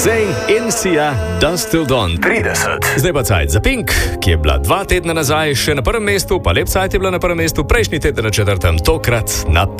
Zayn in Sia, Dust Till Dawn 30. Zdaj pa cajt za Pink, ki je bila 2 tedna nazaj še na prvem mestu, pa lep cajt je bila na prvem mestu, prejšnji teden na 4., tokrat na